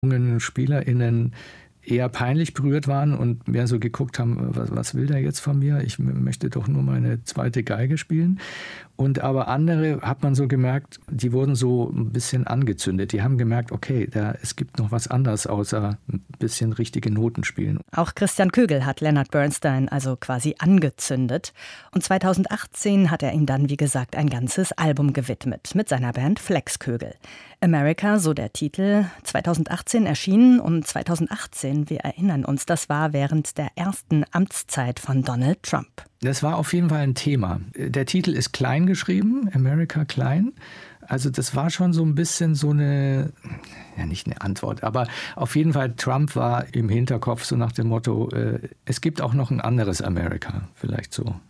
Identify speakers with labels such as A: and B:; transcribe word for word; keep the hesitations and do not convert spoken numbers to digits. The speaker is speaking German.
A: jungen SpielerInnen eher peinlich berührt waren und mehr so geguckt haben, was, was will der jetzt von mir? Ich m- möchte doch nur meine zweite Geige spielen. Und aber andere hat man so gemerkt, die wurden so ein bisschen angezündet. Die haben gemerkt, okay, da, es gibt noch was anderes außer ein bisschen richtige Noten spielen.
B: Auch Christian Kögel hat Leonard Bernstein also quasi angezündet. Und zweitausendachtzehn hat er ihm dann, wie gesagt, ein ganzes Album gewidmet mit seiner Band Flex Kögel. America, so der Titel, zweitausendachtzehn erschienen und zweitausendachtzehn, wir erinnern uns, das war während der ersten Amtszeit von Donald Trump.
A: Das war auf jeden Fall ein Thema. Der Titel ist klein geschrieben, America klein. Also das war schon so ein bisschen so eine, ja nicht eine Antwort, aber auf jeden Fall Trump war im Hinterkopf so nach dem Motto, äh, es gibt auch noch ein anderes America, vielleicht so.